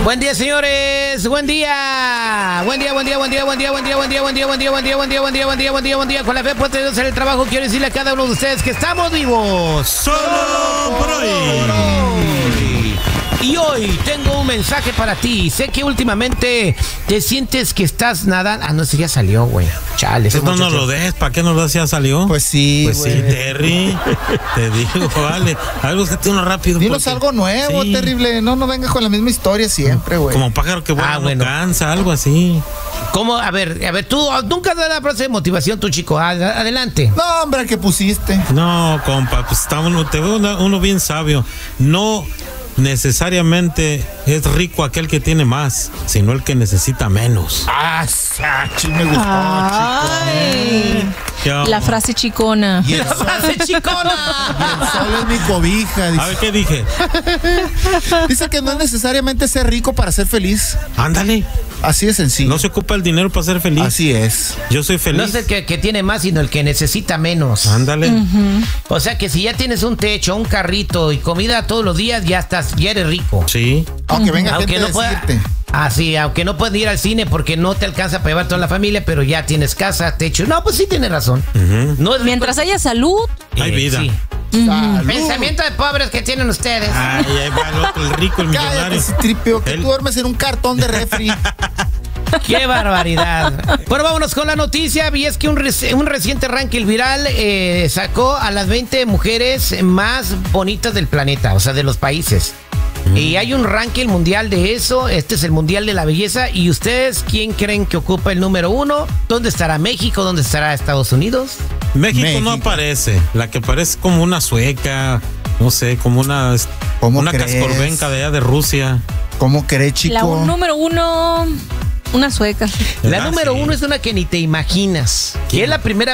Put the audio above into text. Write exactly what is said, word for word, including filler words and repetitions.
Buen día, señores. Buen día. Buen día, buen día, buen día, buen día, buen día, buen día, buen día, buen día, buen día, buen día, buen día, buen día, buen día, buen día. Con la fe puesta en hacer el trabajo, quiero decirle a cada uno de ustedes que estamos vivos. Solo por hoy. Y hoy tengo un mensaje para ti. Sé que últimamente te sientes que estás nadando. Ah, no, ese ya salió, güey. Chale. Ese no nos lo dejes, ¿para qué nos lo ya salió? Pues sí, Pues sí, Terry. Te digo, vale. Algo que uno rápido. Dinos porque... algo nuevo, sí. terrible. No, no vengas con la misma historia siempre, güey. Como pájaro que vuela Ah, no bueno. cansa, algo así. ¿Cómo? A ver, a ver, tú nunca das la frase de motivación, tú, chico. Ad- Adelante. No, hombre, que pusiste. No, compa, pues estamos, te veo una- uno bien sabio. No necesariamente es rico aquel que tiene más, sino el que necesita menos. Ah, sachi, me gustó, Ay, Ya. la frase chicona. chico. Y el La sol, frase chicona. el sol es mi cobija. A Dice, ver, ¿qué dije? dice que no es necesariamente ser rico para ser feliz. Ándale. Así de sencillo. No se ocupa el dinero para ser feliz. Así es. Yo soy feliz. No es el que, que tiene más, sino el que necesita menos. Ándale. O sea que si ya tienes un techo, un carrito y comida todos los días, ya estás, ya eres rico. Sí. Aunque venga Aunque gente no a pueda. decirte. Ah, sí, aunque no puedes ir al cine porque no te alcanza para llevar toda la familia, pero ya tienes casa, techo. No, pues sí tienes razón. No es Mientras haya salud. Hay Eh, vida. sí. Salud. Pensamiento de pobres que tienen ustedes. Ay, ahí va el otro, el rico, el Cállate, millonario. Citripio, que Él- tú duermes en un cartón de refri. ¡Qué barbaridad! Bueno, vámonos con la noticia. Y es que un, reci- un reciente ranking viral eh, sacó a las veinte mujeres más bonitas del planeta, o sea, de los países. Y hay un ranking mundial de eso. Este es el mundial de la belleza. ¿Y ustedes quién creen que ocupa el número uno? ¿Dónde estará México? ¿Dónde estará Estados Unidos? México, no México. aparece. La que parece como una sueca, no sé, como una, ¿Cómo una crees? cascorbenca de allá de Rusia. ¿Cómo crees, chico? La un- número uno, una sueca. La Ah, número sí. uno es una que ni te imaginas. Que es la primera